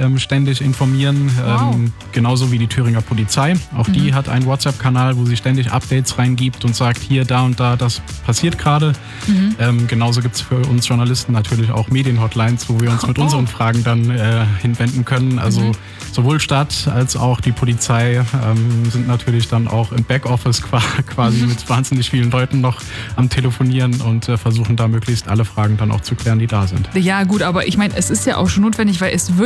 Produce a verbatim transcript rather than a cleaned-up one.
ähm, ständig informieren, Wow. ähm, genauso wie die Thüringer Polizei. Auch die Mhm. hat einen WhatsApp-Kanal, wo sie ständig Updates reingibt und sagt, hier, da und da, das passiert gerade. Mhm. Ähm, genauso gibt es für uns Journalisten natürlich auch Medienhotlines, wo wir uns mit Oh. unseren Fragen dann äh, hinwenden können. Also Mhm. sowohl Stadt als auch die Polizei ähm, sind natürlich dann auch im Backoffice qua- quasi Mhm. mit wahnsinnig vielen Leuten noch am Telefonieren und äh, versuchen da möglichst alle Fragen dann auch zu klären, die da sind. Ja gut, aber ich meine, es ist ja auch schon notwendig, weil es wird